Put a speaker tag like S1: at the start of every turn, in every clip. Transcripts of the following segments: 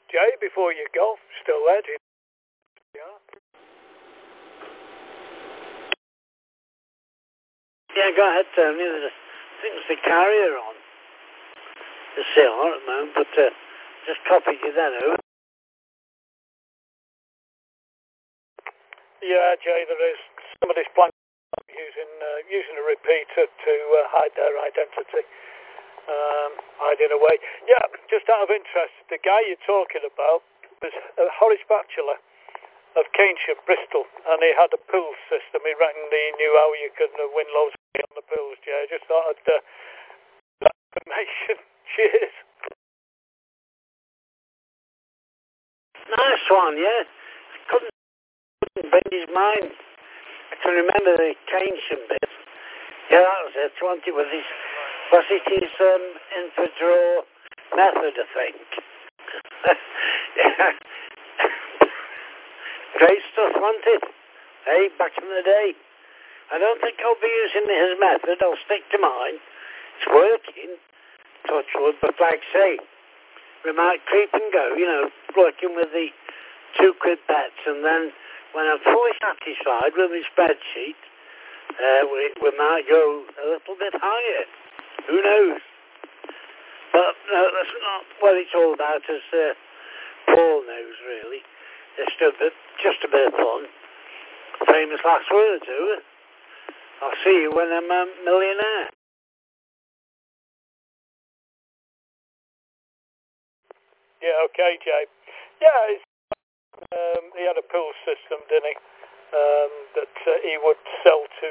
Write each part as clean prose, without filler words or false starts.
S1: Jay, before you go, still there, do you? Yeah.
S2: Yeah, go ahead, Tony. I think there's the carrier on the CR at the moment, but just copied you that over.
S1: Yeah, Jay, there is. Somebody's planning using a repeater to hide their identity, hiding away. Yeah, just out of interest, the guy you're talking about was Horace Batchelor of Keynsham, Bristol, and he had a pool system. He reckoned he knew how you could win loads of money on the pools, Jay. I just thought I'd that information. Cheers.
S2: Nice one, yeah. I couldn't bend his mind. I can remember the Keynsham bit. Yeah, that was it. Wasn't it? Was it his intra-draw method, I think? Yeah. Great stuff, wasn't it? Hey, back in the day. I don't think I'll be using his method. I'll stick to mine. It's working, touch wood, but like I say, we might creep and go, working with the £2 bets, and then when I'm fully satisfied with my spreadsheet, we might go a little bit higher. Who knows? But no, that's not what it's all about, as Paul knows, really. It's just a bit of fun. Famous last words, over. I'll see you when I'm a millionaire.
S1: Yeah, okay, Jay. Yeah, he had a pool system, didn't he? That he would sell to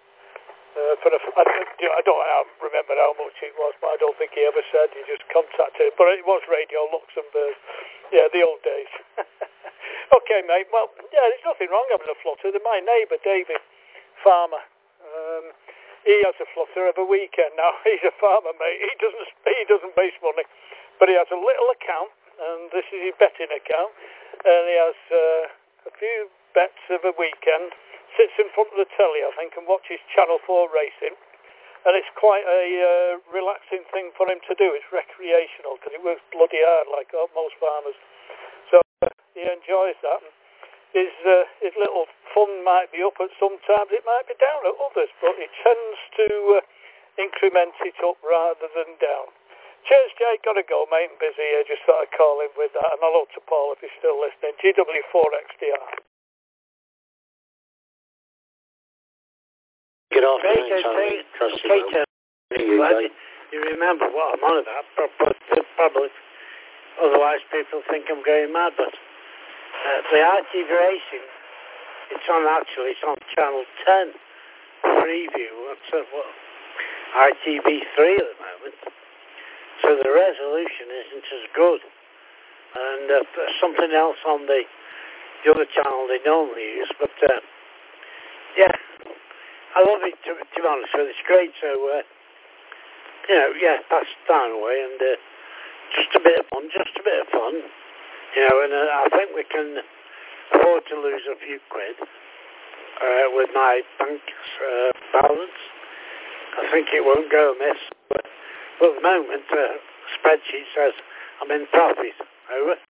S1: I don't remember how much it was, but I don't think he ever said. He just contacted. But it was Radio Luxembourg. Yeah, the old days. Okay, mate. Well, yeah, there's nothing wrong having a flutter. My neighbour, David Farmer, he has a flutter every weekend now. He's a farmer, mate. He doesn't waste money, but he has a little account, and this is his betting account, and he has a few bets every weekend. Sits in front of the telly, I think, and watches Channel 4 racing. And it's quite a relaxing thing for him to do. It's recreational because he works bloody hard like most farmers. So he enjoys that. His little fund might be up at some times. It might be down at others, but he tends to increment it up rather than down. Cheers, Jay. Got to go, mate. I'm busy here. Just thought I'd call in with that. And hello to Paul if he's still listening. GW4XDR.
S3: Good afternoon, Tony.
S2: You remember what I'm on about, probably. Otherwise, people think I'm going mad. But the ITV Racing, it's on Channel 10 preview. That's ITV3 at the moment. So the resolution isn't as good. And there's something else on the other channel they normally use. But yeah. I love it, to be honest with you. It's great. So, pass it down away and just a bit of fun. And I think we can afford to lose a few quid with my bank balance. I think it won't go amiss. But at the moment, spreadsheet says I'm in profit. Over.